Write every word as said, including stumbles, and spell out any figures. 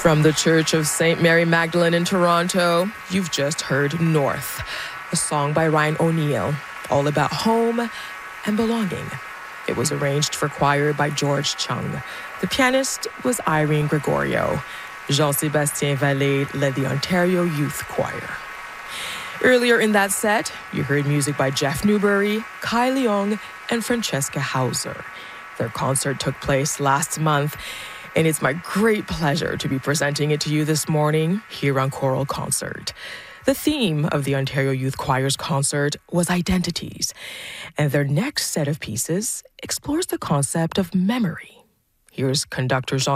From the Church of Saint Mary Magdalene in Toronto, you've just heard North, a song by Ryan O'Neill, all about home and belonging. It was arranged for choir by George Chung. The pianist was Irene Gregorio. Jean-Sébastien Vallée led the Ontario Youth Choir. Earlier in that set, you heard music by Jeff Newbury, Kai Leung, and Francesca Hauser. Their concert took place last month, and it's my great pleasure to be presenting it to you this morning here on Choral Concert. The theme of the Ontario Youth Choir's concert was identities, and their next set of pieces explores the concept of memory. Here's conductor Jean